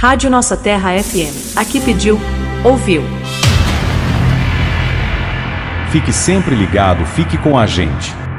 Rádio Nossa Terra FM. Aqui pediu, ouviu. Fique sempre ligado, fique com a gente.